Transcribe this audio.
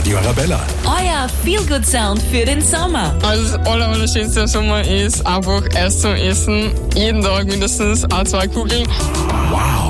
Radio Arabella. Euer Feel-Good-Sound für den Sommer. Also das Allerschönste im Sommer ist einfach Eis zum Essen. Jeden Tag mindestens 2 Kugeln. Wow.